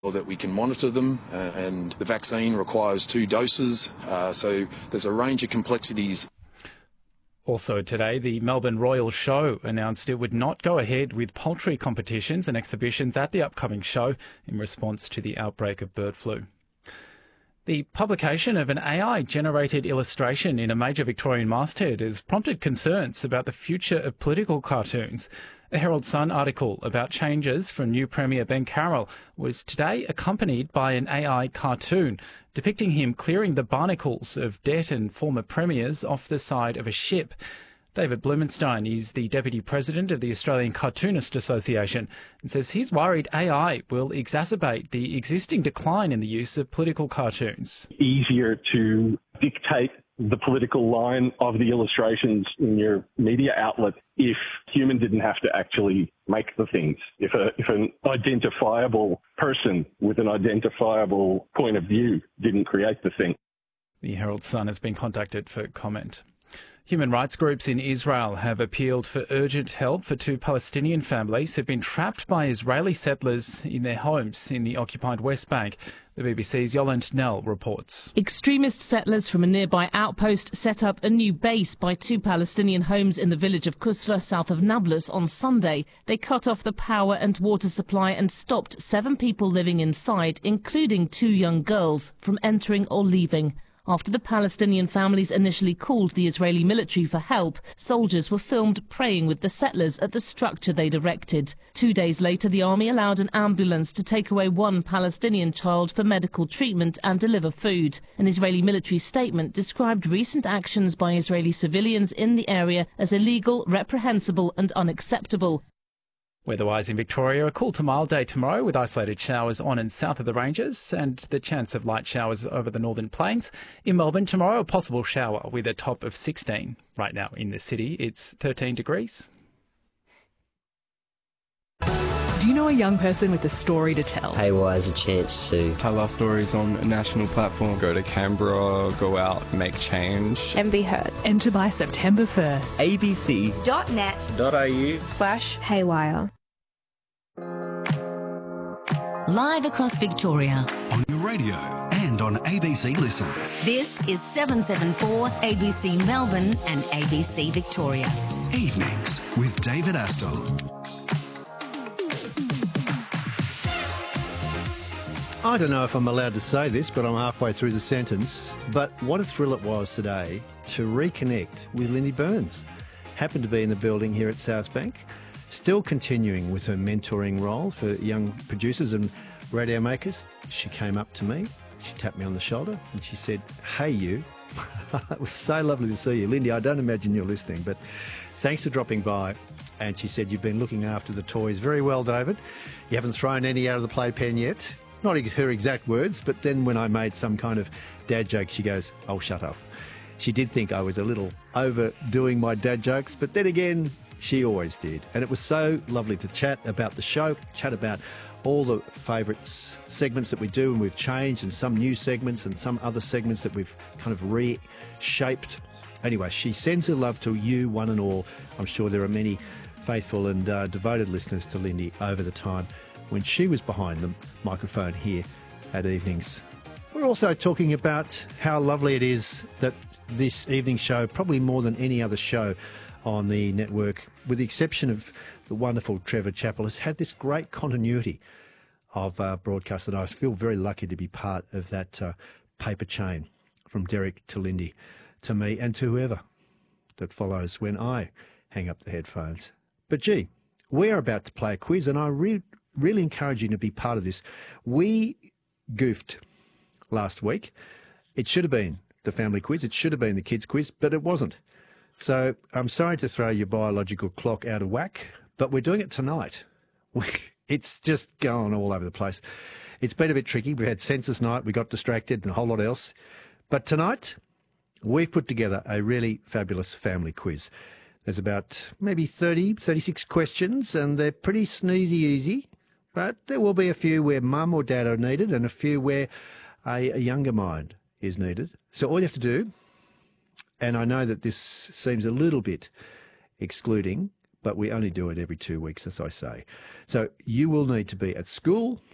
or that we can monitor them, and the vaccine requires 2 doses, so there's a range of complexities. Also today, the Melbourne Royal Show announced it would not go ahead with poultry competitions and exhibitions at the upcoming show in response to the outbreak of bird flu. The publication of an AI-generated illustration in a major Victorian masthead has prompted concerns about the future of political cartoons. A Herald Sun article about changes from new Premier Ben Carroll was today accompanied by an AI cartoon depicting him clearing the barnacles of debt and former premiers off the side of a ship. David Blumenstein is the Deputy President of the Australian Cartoonist Association and says he's worried AI will exacerbate the existing decline in the use of political cartoons. Easier to dictate the political line of the illustrations in your media outlet if human didn't have to actually make the things. If an identifiable person with an identifiable point of view didn't create the thing. The Herald Sun has been contacted for comment. Human rights groups in Israel have appealed for urgent help for 2 Palestinian families who've been trapped by Israeli settlers in their homes in the occupied West Bank. The BBC's Yolande Knell reports. Extremist settlers from a nearby outpost set up a new base by 2 Palestinian homes in the village of Kusra, south of Nablus, on Sunday. They cut off the power and water supply and stopped 7 people living inside, including 2 young girls, from entering or leaving. After the Palestinian families initially called the Israeli military for help, soldiers were filmed praying with the settlers at the structure they'd erected. 2 days later, the army allowed an ambulance to take away 1 Palestinian child for medical treatment and deliver food. An Israeli military statement described recent actions by Israeli civilians in the area as illegal, reprehensible and unacceptable. Weather-wise in Victoria, a cool to mild day tomorrow with isolated showers on and south of the ranges and the chance of light showers over the northern plains. In Melbourne tomorrow, a possible shower with a top of 16. Right now in the city, it's 13 degrees. Do you know a young person with a story to tell? Haywire is a chance to tell our stories on a national platform. Go to Canberra, go out, make change. And be heard. Enter by September 1st. abc.net.au/haywire. Live across Victoria. On your radio and on ABC Listen. This is 774 ABC Melbourne and ABC Victoria. Evenings with David Astle. I don't know if I'm allowed to say this, but I'm halfway through the sentence. But what a thrill it was today to reconnect with Lindy Burns. Happened to be in the building here at South Bank, still continuing with her mentoring role for young producers and radio makers. She came up to me, she tapped me on the shoulder and she said, "Hey you." It was so lovely to see you. Lindy, I don't imagine you're listening, but thanks for dropping by. And she said, "You've been looking after the toys very well, David. You haven't thrown any out of the playpen yet." Not her exact words, but then when I made some kind of dad joke, she goes, "Oh, shut up." She did think I was a little overdoing my dad jokes, but then again, she always did. And it was so lovely to chat about the show, chat about all the favourite segments that we do, and we've changed, and some new segments and some other segments that we've kind of reshaped. Anyway, she sends her love to you, one and all. I'm sure there are many faithful and devoted listeners to Lindy over the time when she was behind the microphone here at Evenings. We're also talking about how lovely it is that this evening show, probably more than any other show on the network, with the exception of the wonderful Trevor Chappell, has had this great continuity of broadcast, and I feel very lucky to be part of that paper chain from Derek to Lindy to me and to whoever that follows when I hang up the headphones. But gee, we're about to play a quiz, and I really encourage you to be part of this. We goofed last week. It should have been the family quiz. It should have been the kids quiz, but it wasn't. So I'm sorry to throw your biological clock out of whack, but we're doing it tonight. It's just going all over the place. It's been a bit tricky. We had census night, we got distracted and a whole lot else. But tonight, we've put together a really fabulous family quiz. There's about maybe 36 questions, and they're pretty sneezy easy. But there will be a few where mum or dad are needed and a few where a younger mind is needed. So all you have to do, and I know that this seems a little bit excluding, but we only do it every 2 weeks, as I say. So you will need to be at school